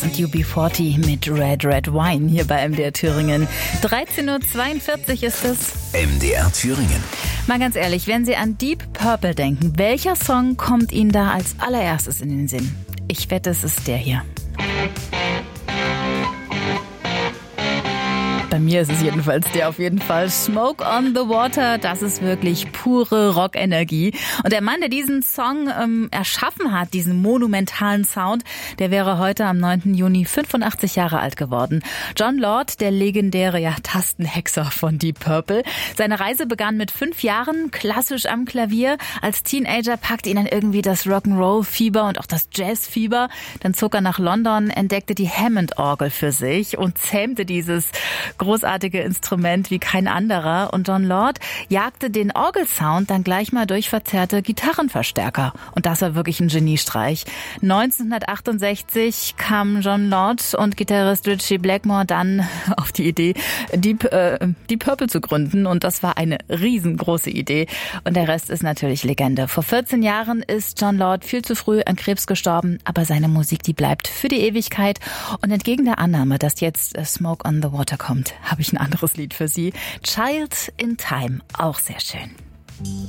und UB40 mit Red Red Wine hier bei MDR Thüringen. 13:42 Uhr ist es. MDR Thüringen. Mal ganz ehrlich, wenn Sie an Deep Purple denken, welcher Song kommt Ihnen da als allererstes in den Sinn? Ich wette, es ist der hier. Bei mir ist es jedenfalls der auf jeden Fall. Smoke on the Water, das ist wirklich pure Rockenergie. Und der Mann, der diesen Song erschaffen hat, diesen monumentalen Sound, der wäre heute am 9. Juni 85 Jahre alt geworden. Jon Lord, der legendäre Tastenhexer von Deep Purple. Seine Reise begann mit 5 Jahren, klassisch am Klavier. Als Teenager packte ihn dann irgendwie das Rock'n'Roll-Fieber und auch das Jazz-Fieber. Dann zog er nach London, entdeckte die Hammond-Orgel für sich und zähmte dieses großartige Instrument wie kein anderer. Und Jon Lord jagte den Orgelsound dann gleich mal durch verzerrte Gitarrenverstärker. Und das war wirklich ein Geniestreich. 1968 kamen Jon Lord und Gitarrist Ritchie Blackmore dann auf die Idee, Deep Purple zu gründen. Und das war eine riesengroße Idee. Und der Rest ist natürlich Legende. Vor 14 Jahren ist Jon Lord viel zu früh an Krebs gestorben. Aber seine Musik, die bleibt für die Ewigkeit. Und entgegen der Annahme, dass jetzt Smoke on the Water kommt, habe ich ein anderes Lied für Sie. Child in Time, auch sehr schön.